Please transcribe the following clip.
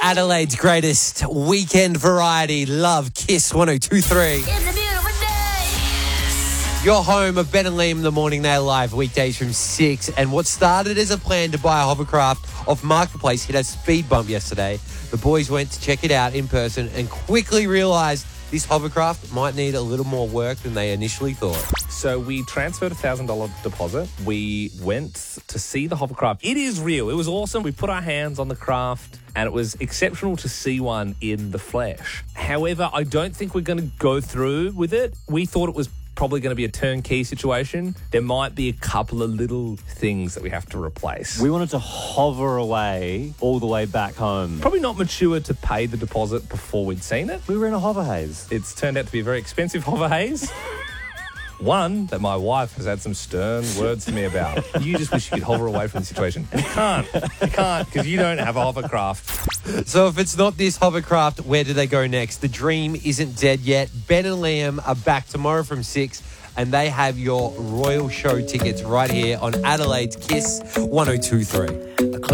Adelaide's greatest weekend variety. Love Kiss 102.3. It's a beautiful day. Your home of Ben and Liam in the Morning. They're live weekdays from 6. And what started as a plan to buy a hovercraft off Marketplace hit a speed bump yesterday. The boys went to check it out in person and quickly realised this hovercraft might need a little more work than they initially thought. So we transferred a $1,000 deposit. We went to see the hovercraft. It is real. It was awesome. We put our hands on the craft and it was exceptional to see one in the flesh. However, I don't think we're going to go through with it. We thought it was probably going to be a turnkey situation. There might be a couple of little things that we have to replace. We wanted to hover away all the way back home. Probably not mature to pay the deposit before we'd seen it. We were in a hover haze. It's turned out to be a very expensive hover haze. One that my wife has had some stern words to me about. You just wish you could hover away from the situation. And you can't. You can't because you don't have a hovercraft. So if it's not this hovercraft, where do they go next? The dream isn't dead yet. Ben and Liam are back tomorrow from 6, and they have your Royal Show tickets right here on Adelaide's Kiss 102.3.